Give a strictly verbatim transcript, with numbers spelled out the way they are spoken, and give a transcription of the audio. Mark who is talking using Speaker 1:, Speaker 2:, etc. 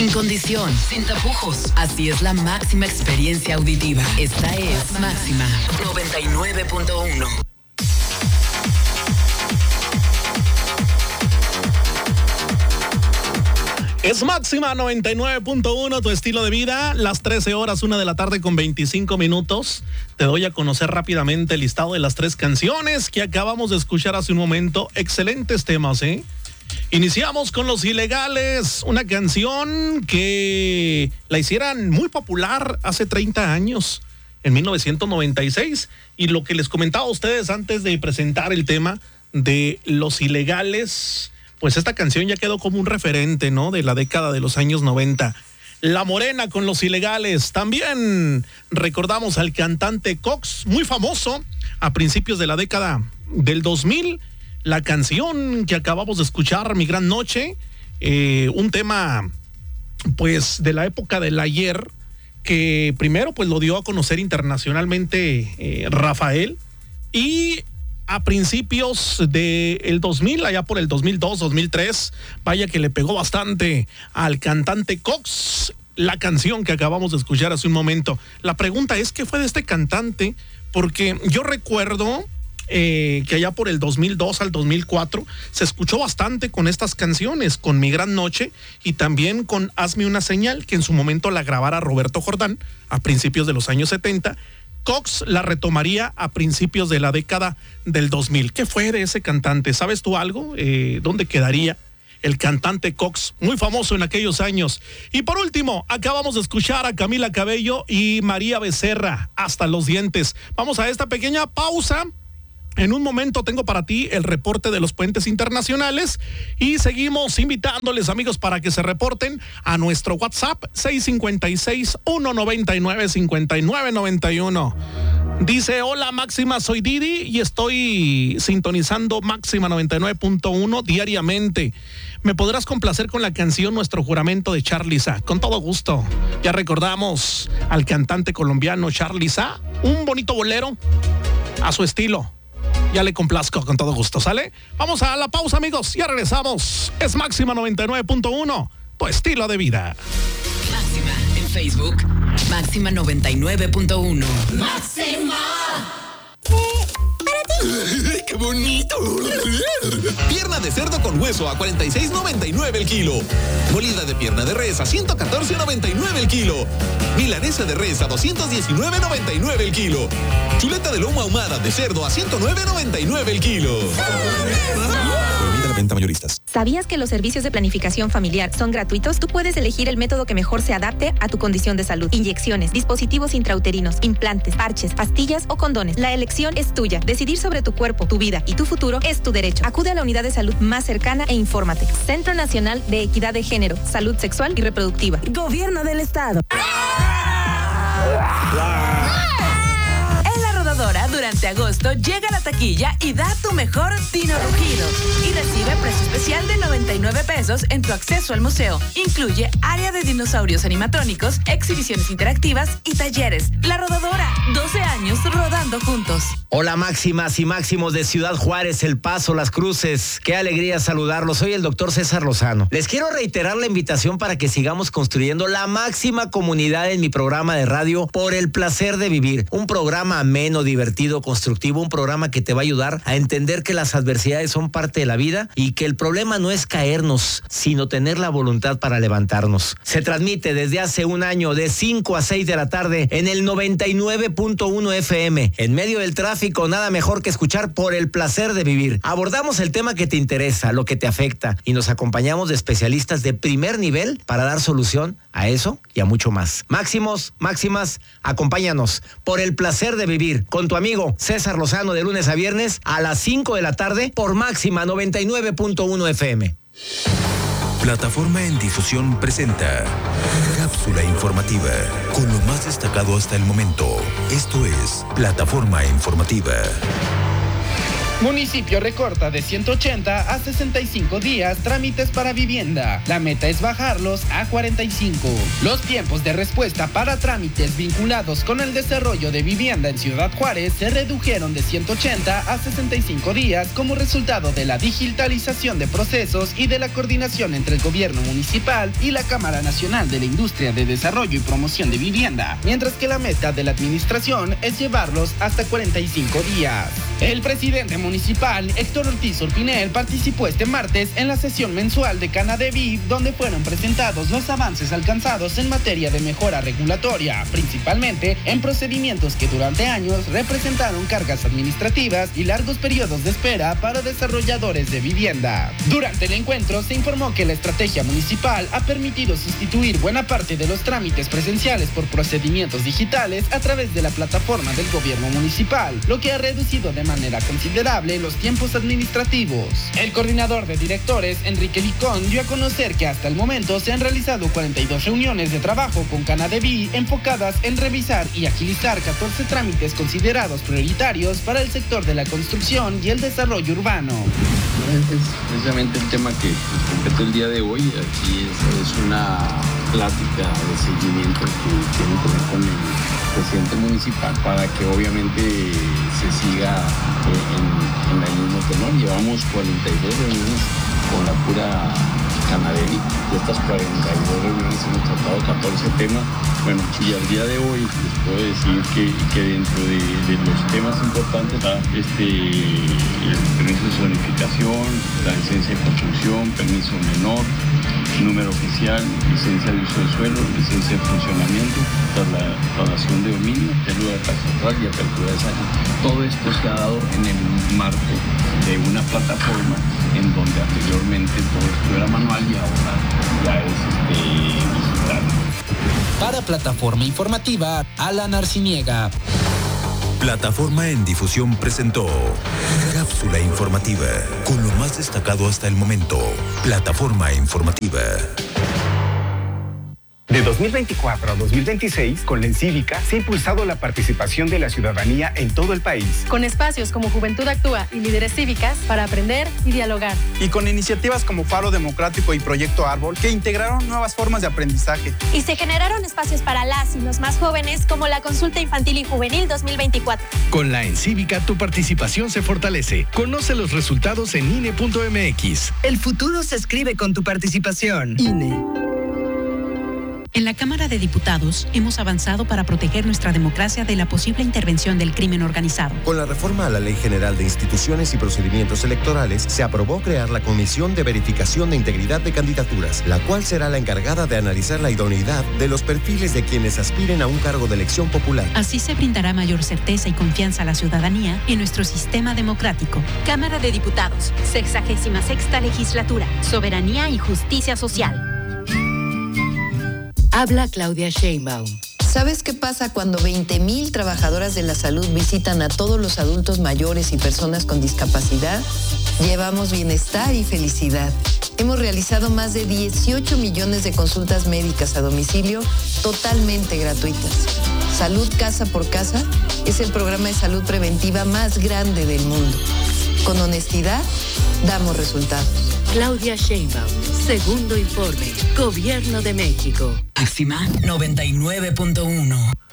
Speaker 1: Sin condición, sin tapujos. Así es la máxima experiencia auditiva. Esta es Máxima noventa y nueve punto uno.
Speaker 2: Es Máxima noventa y nueve punto uno, tu estilo de vida. Las trece horas, una de la tarde con veinticinco minutos. Te doy a conocer rápidamente el listado de las tres canciones que acabamos de escuchar hace un momento. Excelentes temas, ¿eh? Iniciamos con Los Ilegales, una canción que la hicieran muy popular hace treinta años, en mil novecientos noventa y seis. Y lo que les comentaba a ustedes antes de presentar el tema de Los Ilegales, pues esta canción ya quedó como un referente, ¿no?, de la década de los años noventa. La Morena con Los Ilegales. También recordamos al cantante Cox, muy famoso a principios de la década del dos mil. La canción que acabamos de escuchar, Mi Gran Noche, eh, un tema pues de la época del ayer, que primero pues lo dio a conocer internacionalmente eh, Rafael, y a principios del dos mil, allá por el dos mil dos, dos mil tres, vaya que le pegó bastante al cantante Cox la canción que acabamos de escuchar hace un momento. La pregunta es, ¿qué fue de este cantante? Porque yo recuerdo eh, que allá por el dos mil dos al dos mil cuatro se escuchó bastante con estas canciones, con Mi Gran Noche y también con Hazme una Señal, que en su momento la grabara Roberto Jordán a principios de los años setenta. Cox la retomaría a principios de la década del dos mil. ¿Qué fue de ese cantante? ¿Sabes tú algo? Eh, ¿Dónde quedaría el cantante Cox, muy famoso en aquellos años? Y por último, acabamos de escuchar a Camila Cabello y María Becerra, Hasta los Dientes. Vamos a esta pequeña pausa. En un momento tengo para ti el reporte de los puentes internacionales y seguimos invitándoles, amigos, para que se reporten a nuestro WhatsApp seis cinco seis, uno nueve nueve, cinco nueve nueve uno. Dice: hola Máxima, soy Didi y estoy sintonizando Máxima noventa y nueve punto uno diariamente. ¿Me podrás complacer con la canción Nuestro Juramento de Charly Sa? Con todo gusto. Ya recordamos al cantante colombiano Charly Sa, un bonito bolero a su estilo. Ya le complazco con todo gusto, ¿sale? Vamos a la pausa, amigos, ya regresamos. Es Máxima noventa y nueve punto uno, tu estilo de vida.
Speaker 1: Máxima en Facebook, Máxima noventa y nueve punto uno. ¡Máxima!
Speaker 3: ¡Qué bonito! Pierna de cerdo con hueso a cuarenta y seis noventa y nueve el kilo. Molida de pierna de res a ciento catorce noventa y nueve el kilo. Milanesa de res a doscientos diecinueve noventa y nueve el kilo. Chuleta de lomo ahumada de cerdo a ciento nueve noventa y nueve el kilo. Prohibida la venta mayoristas.
Speaker 4: ¿Sabías que los servicios de planificación familiar son gratuitos? Tú puedes elegir el método que mejor se adapte a tu condición de salud. Inyecciones, dispositivos intrauterinos, implantes, parches, pastillas o condones. La elección es tuya. Decidir sobre tu cuerpo, tu vida y tu futuro es tu derecho. Acude a la unidad de salud más cercana e infórmate. Centro Nacional de Equidad de Género, Salud Sexual y Reproductiva. Gobierno del Estado.
Speaker 5: En La Rodadora, durante agosto, llega a la taquilla y da tu mejor Dino Rugido. Y recibe precio especial de noventa y nueve pesos en tu acceso al museo. Incluye área de dinosaurios animatrónicos, exhibiciones interactivas y talleres. La Rodadora, doce años rodando juntos.
Speaker 6: Hola Máximas y Máximos de Ciudad Juárez, El Paso, Las Cruces. Qué alegría saludarlos. Soy el doctor César Lozano. Les quiero reiterar la invitación para que sigamos construyendo la máxima comunidad en mi programa de radio Por el Placer de Vivir. Un programa ameno, divertido, constructivo, un programa que te va a ayudar a entender que las adversidades son parte de la vida y que el problema no es caernos, sino tener la voluntad para levantarnos. Se transmite desde hace un año de cinco a seis de la tarde en el noventa y nueve punto uno F M. En medio del tráfico, nada mejor que escuchar Por el Placer de Vivir. Abordamos el tema que te interesa, lo que te afecta, y nos acompañamos de especialistas de primer nivel para dar solución a eso y a mucho más. Máximos, máximas, acompáñanos. Por el Placer de Vivir, con tu amigo César Lozano, de lunes a viernes a las cinco de la tarde por Máxima noventa y nueve punto uno F M.
Speaker 7: Plataforma en Difusión presenta Cápsula Informativa, con lo más destacado hasta el momento. Esto es Plataforma Informativa.
Speaker 8: Municipio recorta de ciento ochenta a sesenta y cinco días trámites para vivienda. La meta es bajarlos a cuarenta y cinco. Los tiempos de respuesta para trámites vinculados con el desarrollo de vivienda en Ciudad Juárez se redujeron de ciento ochenta a sesenta y cinco días como resultado de la digitalización de procesos y de la coordinación entre el gobierno municipal y la Cámara Nacional de la Industria de Desarrollo y Promoción de Vivienda, mientras que la meta de la administración es llevarlos hasta cuarenta y cinco días. El presidente municipal, Héctor Ortiz Urpinel, participó este martes en la sesión mensual de Canadevi, donde fueron presentados los avances alcanzados en materia de mejora regulatoria, principalmente en procedimientos que durante años representaron cargas administrativas y largos periodos de espera para desarrolladores de vivienda. Durante el encuentro se informó que la estrategia municipal ha permitido sustituir buena parte de los trámites presenciales por procedimientos digitales a través de la plataforma del gobierno municipal, lo que ha reducido de manera considerable los tiempos administrativos. El coordinador de directores, Enrique Licón, dio a conocer que hasta el momento se han realizado cuarenta y dos reuniones de trabajo con Canadevi enfocadas en revisar y agilizar catorce trámites considerados prioritarios para el sector de la construcción y el desarrollo urbano.
Speaker 9: Es precisamente el tema que nos compete el día de hoy. Aquí es, es una plática de seguimiento que tiene que ver con el presidente municipal para que obviamente se siga eh, en, en el mismo tenor. Llevamos cuarenta y dos reuniones con la pura Canadevi. De estas cuarenta y dos reuniones hemos tratado catorce temas. Bueno, y al día de hoy les puedo decir que, que dentro de, de los temas importantes está este, el permiso de zonificación, la licencia de construcción, permiso menor, número oficial, licencia de uso de suelo, licencia de funcionamiento, trasladación de dominio, célula de catastral y apertura de zanja. Todo esto se ha dado en el marco de una plataforma en donde anteriormente todo esto era manual y ahora ya es este, digital.
Speaker 8: Para Plataforma Informativa, Alan Arciniega.
Speaker 7: Plataforma en Difusión presentó Cápsula Informativa, con lo más destacado hasta el momento. Plataforma Informativa.
Speaker 10: De dos mil veinticuatro a dos mil veintiséis, con la Encívica se ha impulsado la participación de la ciudadanía en todo el país.
Speaker 11: Con espacios como Juventud Actúa y Líderes Cívicas para aprender y dialogar.
Speaker 12: Y con iniciativas como Faro Democrático y Proyecto Árbol, que integraron nuevas formas de aprendizaje.
Speaker 13: Y se generaron espacios para las y los más jóvenes, como la Consulta Infantil y Juvenil dos mil veinticuatro.
Speaker 14: Con la Encívica tu participación se fortalece. Conoce los resultados en I N E punto M X.
Speaker 15: El futuro se escribe con tu participación. I N E.
Speaker 16: En la Cámara de Diputados hemos avanzado para proteger nuestra democracia de la posible intervención del crimen organizado.
Speaker 17: Con la reforma a la Ley General de Instituciones y Procedimientos Electorales, se aprobó crear la Comisión de Verificación de Integridad de Candidaturas, la cual será la encargada de analizar la idoneidad de los perfiles de quienes aspiren a un cargo de elección popular.
Speaker 16: Así se brindará mayor certeza y confianza a la ciudadanía en nuestro sistema democrático.
Speaker 13: Cámara de Diputados, sexagésima sexta legislatura, soberanía y justicia social.
Speaker 18: Habla Claudia Sheinbaum.
Speaker 19: ¿Sabes qué pasa cuando veinte mil trabajadoras de la salud visitan a todos los adultos mayores y personas con discapacidad? Llevamos bienestar y felicidad. Hemos realizado más de dieciocho millones de consultas médicas a domicilio totalmente gratuitas. Salud Casa por Casa es el programa de salud preventiva más grande del mundo. Con honestidad, damos resultados.
Speaker 18: Claudia Sheinbaum, segundo informe, Gobierno de México.
Speaker 1: Máxima noventa y nueve punto uno.